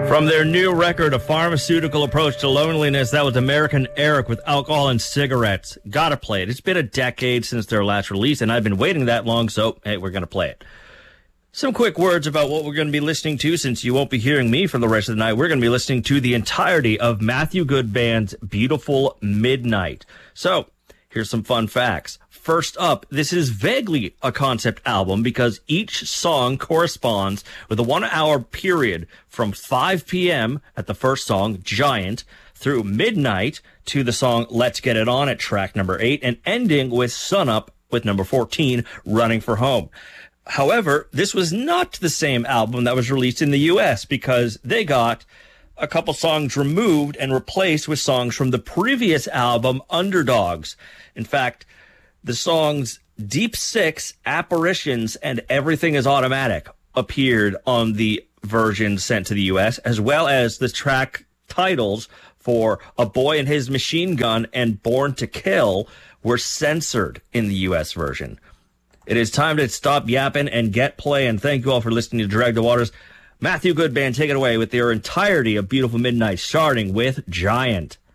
From their new record, A Pharmaceutical Approach to Loneliness, that was American Eric with Alcohol and Cigarettes. Gotta play it. It's been a decade since their last release, and I've been waiting that long, so hey, we're gonna play it. Some quick words about what we're going to be listening to, since you won't be hearing me for the rest of the night. We're going to be listening to the entirety of Matthew Good Band's Beautiful Midnight. So, here's some fun facts. First up, this is vaguely a concept album because each song corresponds with a 1 hour period from 5 p.m. at the first song, Giant, through midnight to the song Let's Get It On at track number 8, and ending with Sunup with number 14, Running for Home. However, this was not the same album that was released in the U.S. because they got a couple songs removed and replaced with songs from the previous album, Underdogs. In fact, the songs Deep Six, Apparitions, and Everything is Automatic appeared on the version sent to the U.S., as well as the track titles for A Boy and His Machine Gun and Born to Kill were censored in the U.S. version. It is time to stop yapping and get playing. Thank you all for listening to Drag the Waters. Matthew Good Band, take it away with their entirety of Beautiful Midnight, starting with Giant.